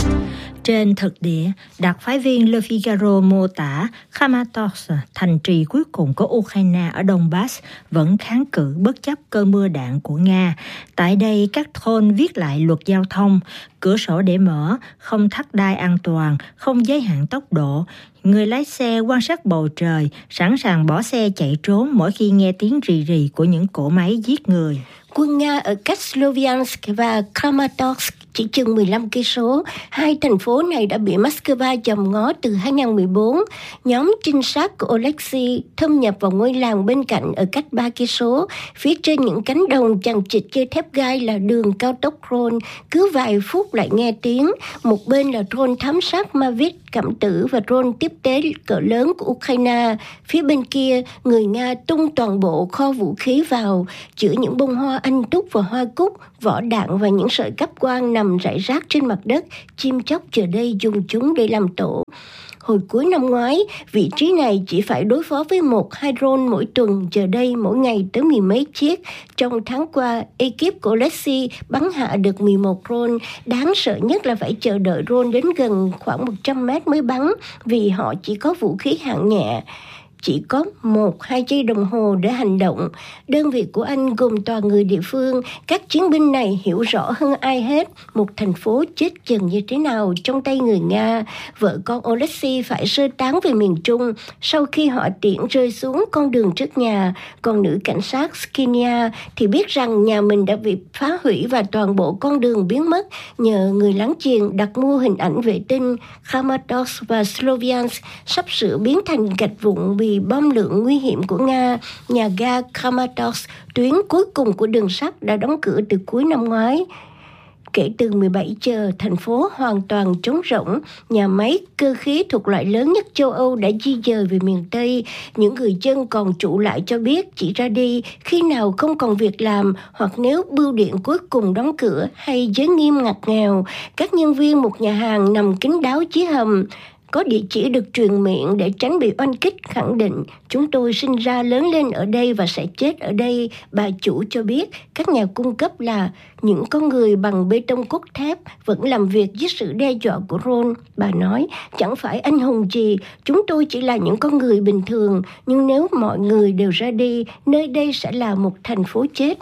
Trên thực địa, đặc phái viên Le Figaro mô tả Kramatorsk, thành trì cuối cùng của Ukraine ở Donbass, vẫn kháng cự bất chấp cơn mưa đạn của Nga. Tại đây, các thôn viết lại luật giao thông, cửa sổ để mở, không thắt đai an toàn, không giới hạn tốc độ. Người lái xe quan sát bầu trời, sẵn sàng bỏ xe chạy trốn mỗi khi nghe tiếng rì rì của những cỗ máy giết người. Quân Nga ở cách Sloviansk và Kramatorsk chỉ chừng 15 cây số. Hai thành phố này đã bị Moscow dòm ngó từ 2014. Nhóm trinh sát của Oleksiy thâm nhập vào ngôi làng bên cạnh ở cách 3 cây số. Phía trên những cánh đồng chằng chịt dây thép gai là đường cao tốc Rhone. Cứ vài phút lại nghe tiếng. Một bên là drone thám sát Mavic cảm tử và drone tiếp tế cỡ lớn của Ukraine. Phía bên kia, người Nga tung toàn bộ kho vũ khí vào, giữa những bông hoa anh túc và hoa cúc, vỏ đạn và những sợi cáp quang nằm rải rác trên mặt đất. Chim chóc giờ đây dùng chúng để làm tổ. Hồi cuối năm ngoái, vị trí này chỉ phải đối phó với 1-2 drone mỗi tuần, giờ đây mỗi ngày tới 10 mấy chiếc. Trong tháng qua, ekip của Oleksiy bắn hạ được 11 drone. Đáng sợ nhất là phải chờ đợi drone đến gần khoảng 100 mét mới bắn, vì họ chỉ có vũ khí hạng nhẹ. Chỉ có 1-2 giây đồng hồ để hành động. Đơn vị của anh gồm toàn người địa phương. Các chiến binh này hiểu rõ hơn ai hết một thành phố chết dần như thế nào trong tay người Nga. Vợ con Oleksiy phải sơ tán về miền Trung sau khi họ tiễn rơi xuống con đường trước nhà. Còn nữ cảnh sát Skinia thì biết rằng nhà mình đã bị phá hủy và toàn bộ con đường biến mất nhờ người láng giềng đặt mua hình ảnh vệ tinh. Kramatorsk và Sloviansk sắp sửa biến thành gạch vụn vì bom lượng nguy hiểm của Nga. Nhà ga Kramatorsk, tuyến cuối cùng của đường sắt, đã đóng cửa từ cuối năm ngoái. Kể từ 17 giờ, thành phố hoàn toàn trống rỗng. Nhà máy cơ khí thuộc loại lớn nhất châu Âu đã di dời về miền Tây. Những người dân còn trụ lại cho biết chỉ ra đi khi nào không còn việc làm hoặc nếu bưu điện cuối cùng đóng cửa hay giới nghiêm ngặt nghèo. Các nhân viên một nhà hàng nằm kín đáo dưới hầm có địa chỉ được truyền miệng để tránh bị oanh kích khẳng định: chúng tôi sinh ra lớn lên ở đây và sẽ chết ở đây. Bà chủ cho biết các nhà cung cấp là những con người bằng bê tông cốt thép vẫn làm việc dưới sự đe dọa của Rhone. Bà nói, chẳng phải anh hùng gì, chúng tôi chỉ là những con người bình thường, nhưng nếu mọi người đều ra đi, nơi đây sẽ là một thành phố chết.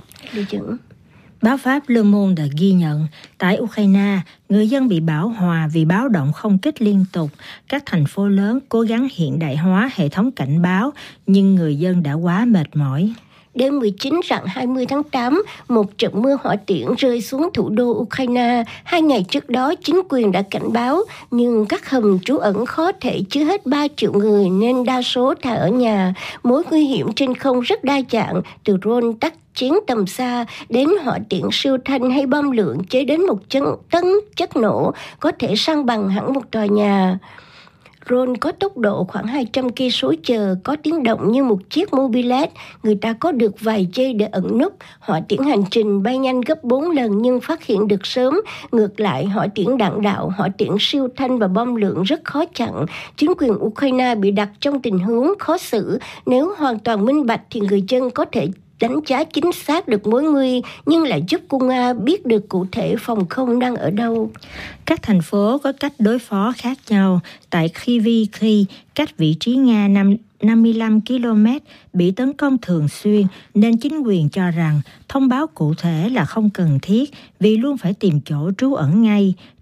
Báo Pháp Le Monde đã ghi nhận, tại Ukraine, người dân bị bão hòa vì báo động không kích liên tục. Các thành phố lớn cố gắng hiện đại hóa hệ thống cảnh báo, nhưng người dân đã quá mệt mỏi. Đêm 19 rạng 20 tháng 8, một trận mưa hỏa tiễn rơi xuống thủ đô Ukraine. 2 ngày trước đó, chính quyền đã cảnh báo, nhưng các hầm trú ẩn khó thể chứa hết 3 triệu người nên đa số thà ở nhà. Mối nguy hiểm trên không rất đa dạng, từ drone tác chiến tầm xa đến hỏa tiễn siêu thanh hay bom lượng chế đến 1 tấn chất nổ có thể san bằng hẳn một tòa nhà. Drone có tốc độ khoảng 200 km/h, có tiếng động như một chiếc mobilet. Người ta có được vài giây để ẩn núp. Hỏa tiễn hành trình bay nhanh gấp 4 lần nhưng phát hiện được sớm. Ngược lại, hỏa tiễn đạn đạo, hỏa tiễn siêu thanh và bom lượng rất khó chặn. Chính quyền Ukraine bị đặt trong tình huống khó xử. Nếu hoàn toàn minh bạch thì người dân có thể đánh giá chính xác được mối nguy, nhưng lại giúp quân Nga biết được cụ thể phòng không đang ở đâu. Các thành phố có cách đối phó khác nhau. Tại Kryvyi, cách vị trí Nga 55 km, bị tấn công thường xuyên, nên chính quyền cho rằng thông báo cụ thể là không cần thiết vì luôn phải tìm chỗ trú ẩn ngay.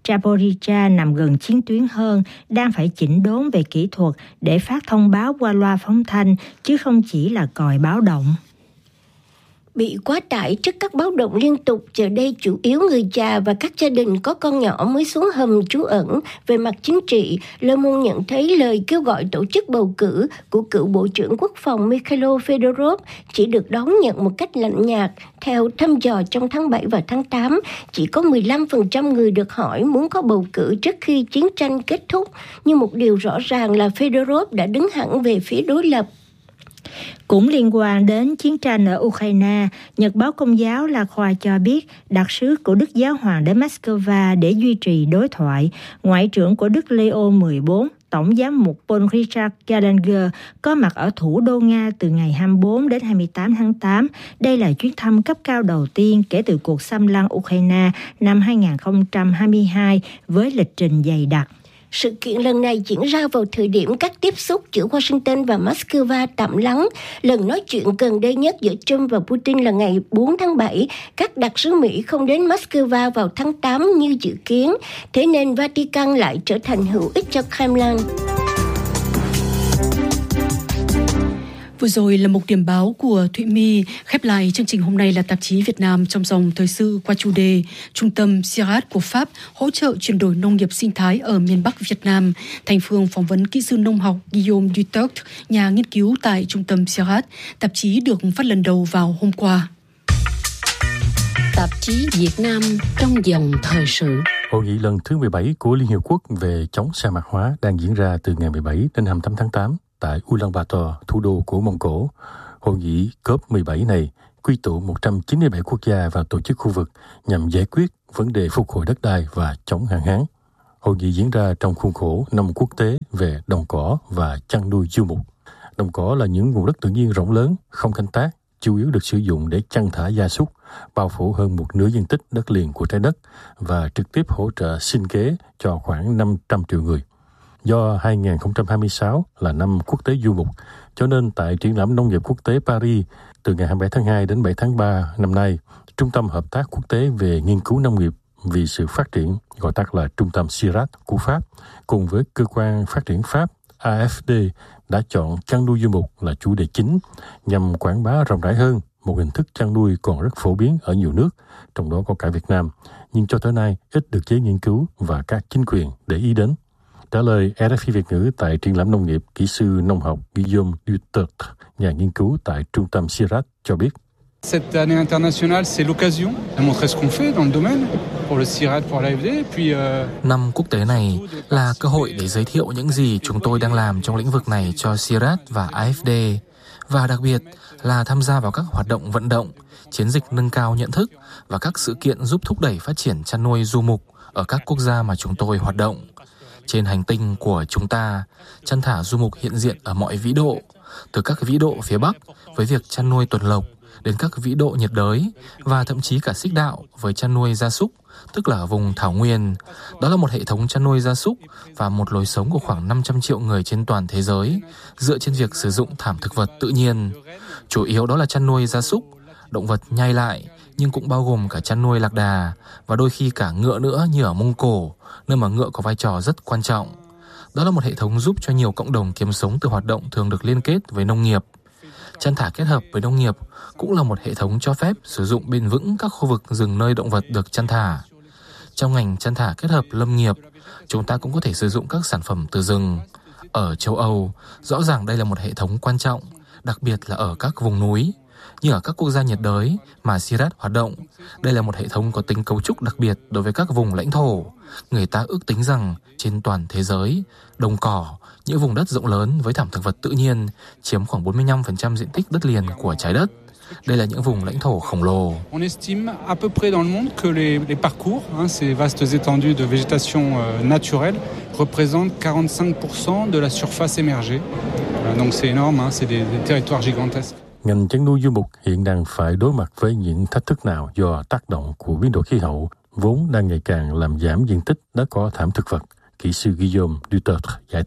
Zaporizhzhia nằm gần chiến tuyến hơn, đang phải chỉnh đốn về kỹ thuật để phát thông báo qua loa phóng thanh, chứ không chỉ là còi báo động. Bị quá tải trước các báo động liên tục, giờ đây chủ yếu người già và các gia đình có con nhỏ mới xuống hầm trú ẩn. Về mặt chính trị, Le Monde nhận thấy lời kêu gọi tổ chức bầu cử của cựu Bộ trưởng Quốc phòng Mikhailo Fedorov chỉ được đón nhận một cách lạnh nhạt. Theo thăm dò trong tháng 7 và tháng 8, chỉ có 15% người được hỏi muốn có bầu cử trước khi chiến tranh kết thúc. Nhưng một điều rõ ràng là Fedorov đã đứng hẳn về phía đối lập. Cũng liên quan đến chiến tranh ở Ukraine, Nhật báo Công giáo La Croix cho biết đặc sứ của Đức Giáo hoàng đến Moscow để duy trì đối thoại. Ngoại trưởng của Đức Leo XIV, Tổng giám mục Paul Richard Gallagher có mặt ở thủ đô Nga từ ngày 24 đến 28 tháng 8. Đây là chuyến thăm cấp cao đầu tiên kể từ cuộc xâm lăng Ukraine năm 2022 với lịch trình dày đặc. Sự kiện lần này diễn ra vào thời điểm các tiếp xúc giữa Washington và Moscow tạm lắng. Lần nói chuyện gần đây nhất giữa Trump và Putin là ngày 4 tháng 7. Các đặc sứ Mỹ không đến Moscow vào tháng 8 như dự kiến. Thế nên Vatican lại trở thành hữu ích cho Kremlin. Vừa rồi là một điểm báo của Thụy My. Khép lại chương trình hôm nay là tạp chí Việt Nam trong dòng thời sự qua chủ đề Trung tâm CIRAD của Pháp hỗ trợ chuyển đổi nông nghiệp sinh thái ở miền Bắc Việt Nam. Thành Phương phỏng vấn kỹ sư nông học Guillaume Dutourt, nhà nghiên cứu tại Trung tâm CIRAD. Tạp chí được phát lần đầu vào hôm qua. Tạp chí Việt Nam trong dòng thời sự. Hội nghị lần thứ 17 của Liên Hiệp Quốc về chống sa mạc hóa đang diễn ra từ ngày 17 đến 28 tháng 8 tại Ulaanbaatar, thủ đô của Mông Cổ. Hội nghị COP17 này quy tụ 197 quốc gia và tổ chức khu vực nhằm giải quyết vấn đề phục hồi đất đai và chống hạn hán. Hội nghị diễn ra trong khuôn khổ năm quốc tế về đồng cỏ và chăn nuôi du mục. Đồng cỏ là những vùng đất tự nhiên rộng lớn, không canh tác, chủ yếu được sử dụng để chăn thả gia súc, bao phủ hơn một nửa diện tích đất liền của trái đất và trực tiếp hỗ trợ sinh kế cho khoảng 500 triệu người. Do 2026 là năm quốc tế du mục, cho nên tại triển lãm nông nghiệp quốc tế Paris từ ngày 27 tháng 2 đến 7 tháng 3 năm nay, Trung tâm Hợp tác Quốc tế về Nghiên cứu Nông nghiệp vì sự phát triển, gọi tắt là Trung tâm CIRAD của Pháp, cùng với Cơ quan Phát triển Pháp AFD đã chọn chăn nuôi du mục là chủ đề chính nhằm quảng bá rộng rãi hơn một hình thức chăn nuôi còn rất phổ biến ở nhiều nước, trong đó có cả Việt Nam, nhưng cho tới nay ít được giới nghiên cứu và các chính quyền để ý đến. Trả lời RFI Việt ngữ tại triển lãm nông nghiệp, kỹ sư nông học Guillaume Dutourt, nhà nghiên cứu tại Trung tâm CIRAD cho biết. Cette année internationale, c'est l'occasion de montrer ce qu'on fait dans le domaine pour le CIRAD, pour l'AFD. Puis năm quốc tế này là cơ hội để giới thiệu những gì chúng tôi đang làm trong lĩnh vực này cho CIRAD và AFD, và đặc biệt là tham gia vào các hoạt động vận động, chiến dịch nâng cao nhận thức và các sự kiện giúp thúc đẩy phát triển chăn nuôi du mục ở các quốc gia mà chúng tôi hoạt động. Trên hành tinh của chúng ta, chăn thả du mục hiện diện ở mọi vĩ độ, từ các vĩ độ phía Bắc với việc chăn nuôi tuần lộc đến các vĩ độ nhiệt đới và thậm chí cả xích đạo với chăn nuôi gia súc, tức là vùng thảo nguyên. Đó là một hệ thống chăn nuôi gia súc và một lối sống của khoảng 500 triệu người trên toàn thế giới dựa trên việc sử dụng thảm thực vật tự nhiên. Chủ yếu đó là chăn nuôi gia súc, động vật nhai lại, nhưng cũng bao gồm cả chăn nuôi lạc đà và đôi khi cả ngựa nữa như ở Mông Cổ, nơi mà ngựa có vai trò rất quan trọng. Đó là một hệ thống giúp cho nhiều cộng đồng kiếm sống từ hoạt động thường được liên kết với nông nghiệp. Chăn thả kết hợp với nông nghiệp cũng là một hệ thống cho phép sử dụng bền vững các khu vực rừng nơi động vật được chăn thả. Trong ngành chăn thả kết hợp lâm nghiệp, chúng ta cũng có thể sử dụng các sản phẩm từ rừng. Ở châu Âu, rõ ràng đây là một hệ thống quan trọng, đặc biệt là ở các vùng núi. Như ở các quốc gia nhiệt đới mà CIRAD hoạt động, đây là một hệ thống có tính cấu trúc đặc biệt đối với các vùng lãnh thổ. Người ta ước tính rằng trên toàn thế giới, đồng cỏ, những vùng đất rộng lớn với thảm thực vật tự nhiên chiếm khoảng 45% diện tích đất liền của trái đất. Đây là những vùng lãnh thổ khổng lồ. On estime à peu près dans le monde que les parcours, ces vastes étendues de végétation naturelle représentent 45% de la surface émergée. Donc c'est énorme, c'est des territoires gigantesques. Ngành chăn nuôi du mục hiện đang phải đối mặt với những thách thức nào do tác động của biến đổi khí hậu, vốn đang ngày càng làm giảm diện tích đất có thảm thực vật, kỹ sư Guillaume Dutourt giải thích.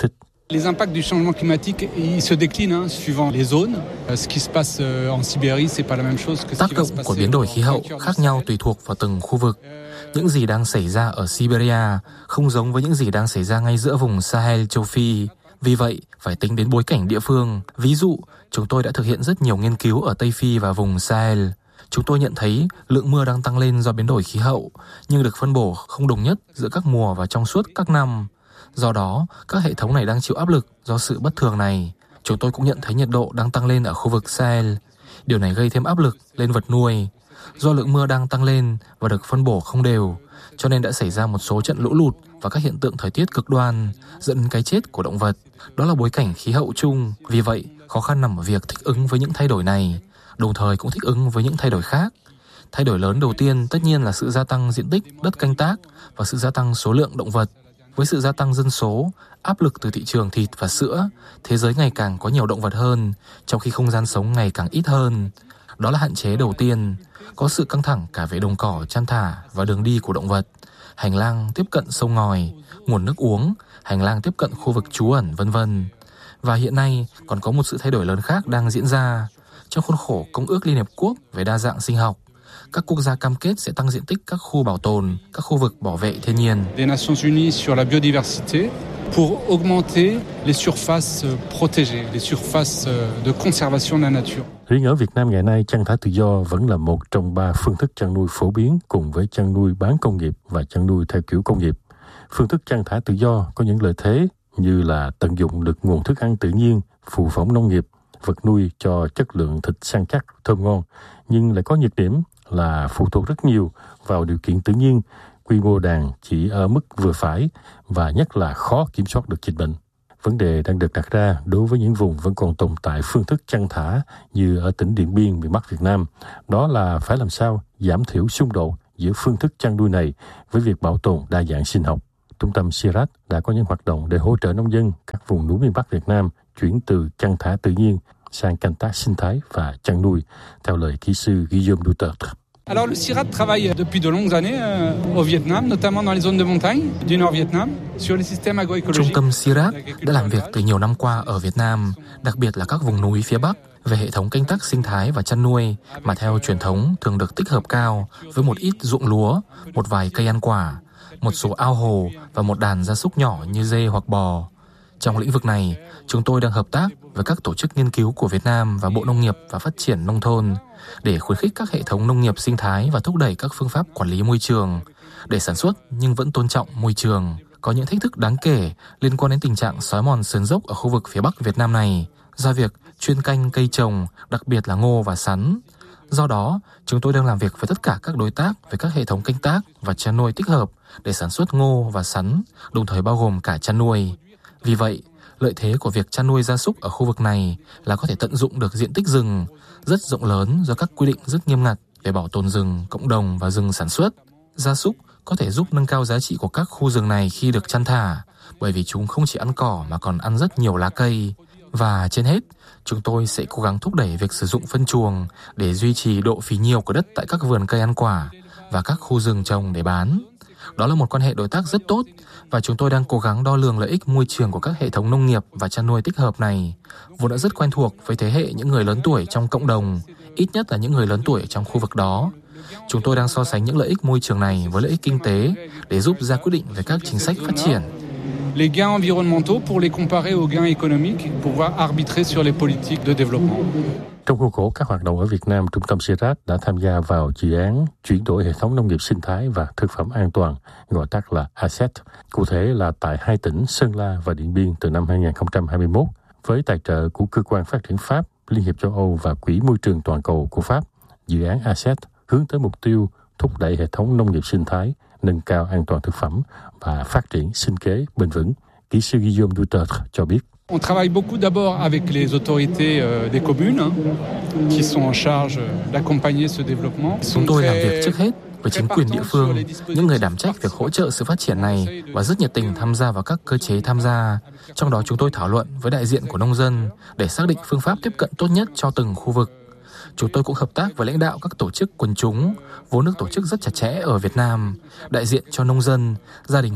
Les impacts du changement climatique ils se déclinent suivant les zones. Ce qui se passe en Sibérie c'est pas la même chose que ce tác qui va động se passer. của biến đổi khí hậu khác nhau tùy thuộc vào từng khu vực. Những gì đang xảy ra ở Siberia không giống với những gì đang xảy ra ngay giữa vùng Sahel châu Phi. Vì vậy, phải tính đến bối cảnh địa phương. Ví dụ, chúng tôi đã thực hiện rất nhiều nghiên cứu ở Tây Phi và vùng Sahel. Chúng tôi nhận thấy lượng mưa đang tăng lên do biến đổi khí hậu, nhưng được phân bổ không đồng nhất giữa các mùa và trong suốt các năm. Do đó, các hệ thống này đang chịu áp lực do sự bất thường này. Chúng tôi cũng nhận thấy nhiệt độ đang tăng lên ở khu vực Sahel. Điều này gây thêm áp lực lên vật nuôi. Do lượng mưa đang tăng lên và được phân bổ không đều, cho nên đã xảy ra một số trận lũ lụt và các hiện tượng thời tiết cực đoan, dẫn đến cái chết của động vật. Đó là bối cảnh khí hậu chung. Vì vậy, khó khăn nằm ở việc thích ứng với những thay đổi này, đồng thời cũng thích ứng với những thay đổi khác. Thay đổi lớn đầu tiên tất nhiên là sự gia tăng diện tích đất canh tác và sự gia tăng số lượng động vật. Với sự gia tăng dân số, áp lực từ thị trường thịt và sữa, thế giới ngày càng có nhiều động vật hơn, trong khi không gian sống ngày càng ít hơn. Đó là hạn chế đầu tiên. Có sự căng thẳng cả về đồng cỏ chăn thả và đường đi của động vật, hành lang tiếp cận sông ngòi, nguồn nước uống, hành lang tiếp cận khu vực trú ẩn, v.v. Và hiện nay còn có một sự thay đổi lớn khác đang diễn ra. Trong khuôn khổ Công ước Liên Hợp Quốc về đa dạng sinh học, các quốc gia cam kết sẽ tăng diện tích các khu bảo tồn, các khu vực bảo vệ thiên nhiên. Des Nations Unies sur la biodiversité pour augmenter les surfaces protégées, les surfaces de conservation de la nature. Riêng ở Việt Nam ngày nay, chăn thả tự do vẫn là một trong 3 phương thức chăn nuôi phổ biến cùng với chăn nuôi bán công nghiệp và chăn nuôi theo kiểu công nghiệp. Phương thức chăn thả tự do có những lợi thế như là tận dụng được nguồn thức ăn tự nhiên, phụ phẩm nông nghiệp, vật nuôi cho chất lượng thịt săn chắc, thơm ngon, nhưng lại có nhược điểm là phụ thuộc rất nhiều vào điều kiện tự nhiên, quy mô đàn chỉ ở mức vừa phải và nhất là khó kiểm soát được dịch bệnh. Vấn đề đang được đặt ra đối với những vùng vẫn còn tồn tại phương thức chăn thả như ở tỉnh Điện Biên, miền Bắc Việt Nam, đó là phải làm sao giảm thiểu xung đột giữa phương thức chăn nuôi này với việc bảo tồn đa dạng sinh học. Trung tâm CIRAD đã có những hoạt động để hỗ trợ nông dân các vùng núi miền Bắc Việt Nam chuyển từ chăn thả tự nhiên sang canh tác sinh thái và chăn nuôi, theo lời kỹ sư Guillaume Duterte. Alors le CIRAD travaille depuis de longues années au Vietnam, notamment dans les zones de montagne du Nord Vietnam, sur les systèmes agroécologiques. Trung tâm CIRAD đã làm việc từ nhiều năm qua ở Việt Nam, đặc biệt là các vùng núi phía Bắc, về hệ thống canh tác sinh thái và chăn nuôi mà theo truyền thống thường được tích hợp cao với một ít ruộng lúa, một vài cây ăn quả, một số ao hồ và một đàn gia súc nhỏ như dê hoặc bò. Trong lĩnh vực này, chúng tôi đang hợp tác với các tổ chức nghiên cứu của Việt Nam và Bộ Nông nghiệp và Phát triển Nông thôn để khuyến khích các hệ thống nông nghiệp sinh thái và thúc đẩy các phương pháp quản lý môi trường để sản xuất nhưng vẫn tôn trọng môi trường. Có những thách thức đáng kể liên quan đến tình trạng xói mòn sườn dốc ở khu vực phía Bắc Việt Nam này do việc chuyên canh cây trồng, đặc biệt là ngô và sắn. Do đó, chúng tôi đang làm việc với tất cả các đối tác về các hệ thống canh tác và chăn nuôi tích hợp để sản xuất ngô và sắn, đồng thời bao gồm cả chăn nuôi. Vì vậy, lợi thế của việc chăn nuôi gia súc ở khu vực này là có thể tận dụng được diện tích rừng rất rộng lớn do các quy định rất nghiêm ngặt về bảo tồn rừng, cộng đồng và rừng sản xuất. Gia súc có thể giúp nâng cao giá trị của các khu rừng này khi được chăn thả, bởi vì chúng không chỉ ăn cỏ mà còn ăn rất nhiều lá cây. Và trên hết, chúng tôi sẽ cố gắng thúc đẩy việc sử dụng phân chuồng để duy trì độ phì nhiêu của đất tại các vườn cây ăn quả và các khu rừng trồng để bán. Đó là một quan hệ đối tác rất tốt và chúng tôi đang cố gắng đo lường lợi ích môi trường của các hệ thống nông nghiệp và chăn nuôi tích hợp này, vốn đã rất quen thuộc với thế hệ những người lớn tuổi trong cộng đồng, ít nhất là những người lớn tuổi trong khu vực đó. Chúng tôi đang so sánh những lợi ích môi trường này với lợi ích kinh tế để giúp ra quyết định về các chính sách phát triển. Les gains environnementaux pour les comparer aux gains économiques pour pouvoir arbitrer sur les politiques de développement. Trong khuôn khổ các hoạt động ở Việt Nam, Trung tâm CIRAD đã tham gia vào dự án chuyển đổi hệ thống nông nghiệp sinh thái và thực phẩm an toàn, gọi tắt là ASET, cụ thể là tại 2 tỉnh Sơn La và Điện Biên từ năm 2021, với tài trợ của Cơ quan Phát triển Pháp, Liên hiệp châu Âu và Quỹ Môi trường Toàn cầu của Pháp. Dự án ASET hướng tới mục tiêu thúc đẩy hệ thống nông nghiệp sinh thái, nâng cao an toàn thực phẩm và phát triển sinh kế bền vững. Kỹ sư Guillaume Duterte cho biết. On travaille beaucoup d'abord avec les autorités des communes qui sont en charge d'accompagner ce développement. Chúng tôi làm việc trước hết với chính quyền địa phương, những người đảm trách việc hỗ trợ sự phát triển này và rất nhiệt tình tham gia vào các cơ chế tham gia. Trong đó chúng tôi thảo luận với đại diện của nông dân để xác định phương pháp tiếp cận tốt nhất cho từng khu vực. Chúng tôi cũng hợp tác với lãnh đạo các tổ chức quần chúng, vốn được tổ chức rất chặt chẽ ở Việt Nam, đại diện cho nông dân, gia đình họ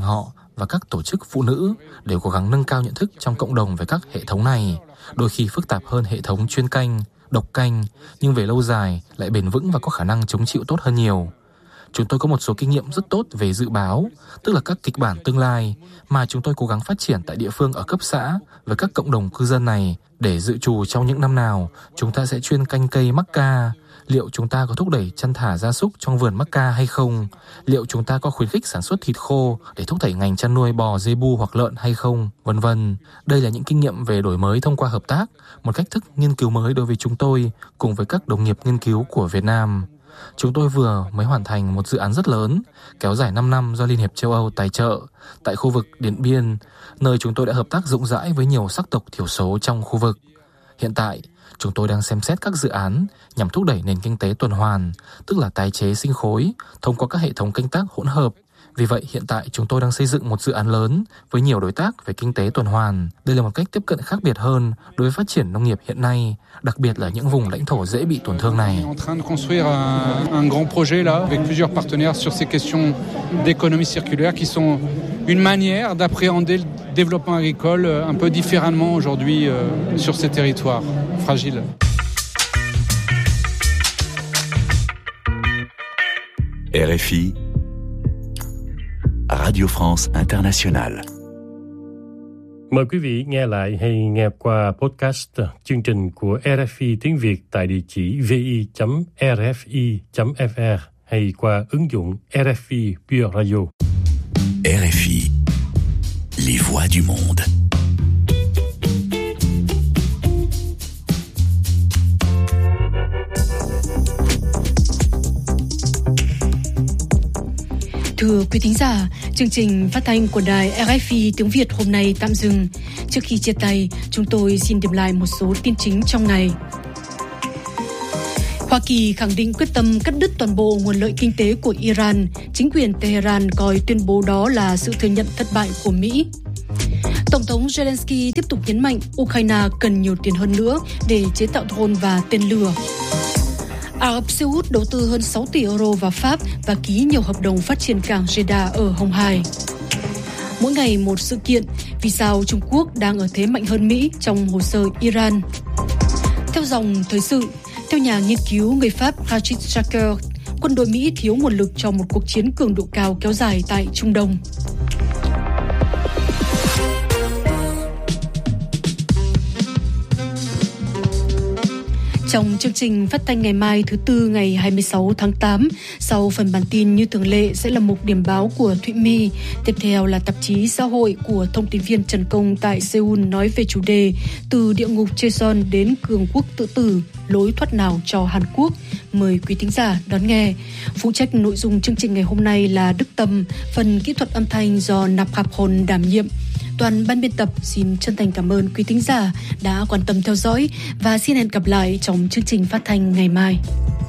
và các tổ chức phụ nữ đều cố gắng nâng cao nhận thức trong cộng đồng về các hệ thống này, đôi khi phức tạp hơn hệ thống chuyên canh, độc canh, nhưng về lâu dài lại bền vững và có khả năng chống chịu tốt hơn nhiều. Chúng tôi có một số kinh nghiệm rất tốt về dự báo, tức là các kịch bản tương lai mà chúng tôi cố gắng phát triển tại địa phương ở cấp xã với các cộng đồng cư dân này để dự trù trong những năm nào chúng ta sẽ chuyên canh cây mắc ca. Liệu chúng ta có thúc đẩy chăn thả gia súc trong vườn mắc ca hay không? Liệu chúng ta có khuyến khích sản xuất thịt khô để thúc đẩy ngành chăn nuôi bò, dê bu hoặc lợn hay không? Vân vân. Đây là những kinh nghiệm về đổi mới thông qua hợp tác, một cách thức nghiên cứu mới đối với chúng tôi cùng với các đồng nghiệp nghiên cứu của Việt Nam. Chúng tôi vừa mới hoàn thành một dự án rất lớn, kéo dài 5 năm do Liên hiệp châu Âu tài trợ, tại khu vực Điện Biên, nơi chúng tôi đã hợp tác rộng rãi với nhiều sắc tộc thiểu số trong khu vực. Hiện tại, chúng tôi đang xem xét các dự án nhằm thúc đẩy nền kinh tế tuần hoàn, tức là tái chế sinh khối, thông qua các hệ thống canh tác hỗn hợp. Vì vậy, hiện tại chúng tôi đang xây dựng một dự án lớn với nhiều đối tác về kinh tế tuần hoàn. Đây là một cách tiếp cận khác biệt hơn đối với phát triển nông nghiệp hiện nay, đặc biệt là những vùng lãnh thổ dễ bị tổn thương này. Un grand projet là avec plusieurs partenaires sur ces questions d'économie circulaire qui sont une manière d'appréhender le développement agricole un peu différemment aujourd'hui sur ces territoires fragiles. RFI Radio France Internationale. Mời quý vị nghe lại hay nghe qua podcast chương trình của RFI tiếng Việt tại địa chỉ vi.rfi.fr hay qua ứng dụng RFI Pure Radio. RFI Les voix du monde. Thưa quý thính giả, chương trình phát thanh của đài RFI tiếng Việt hôm nay tạm dừng. Trước khi chia tay, chúng tôi xin điểm lại một số tin chính trong ngày. Hoa Kỳ khẳng định quyết tâm cắt đứt toàn bộ nguồn lợi kinh tế của Iran. Chính quyền Tehran coi tuyên bố đó là sự thừa nhận thất bại của Mỹ. Tổng thống Zelensky tiếp tục nhấn mạnh Ukraine cần nhiều tiền hơn nữa để chế tạo drone và tên lửa. Ả Rập Xê Út đầu tư hơn 6 tỷ euro vào Pháp và ký nhiều hợp đồng phát triển cảng Jeddah ở Hồng Hải. Mỗi ngày một sự kiện, vì sao Trung Quốc đang ở thế mạnh hơn Mỹ trong hồ sơ Iran. Theo dòng thời sự, theo nhà nghiên cứu người Pháp Rachid Shaker, quân đội Mỹ thiếu nguồn lực cho một cuộc chiến cường độ cao kéo dài tại Trung Đông. Trong chương trình phát thanh ngày mai thứ Tư ngày 26 tháng 8, sau phần bản tin như thường lệ sẽ là mục điểm báo của Thụy My. Tiếp theo là tạp chí xã hội của thông tin viên Trần Công tại Seoul nói về chủ đề từ địa ngục Cheon đến cường quốc tự tử, lối thoát nào cho Hàn Quốc. Mời quý thính giả đón nghe. Phụ trách nội dung chương trình ngày hôm nay là Đức Tâm, phần kỹ thuật âm thanh do Nạp Khạp Hồn đảm nhiệm. Toàn ban biên tập xin chân thành cảm ơn quý thính giả đã quan tâm theo dõi và xin hẹn gặp lại trong chương trình phát thanh ngày mai.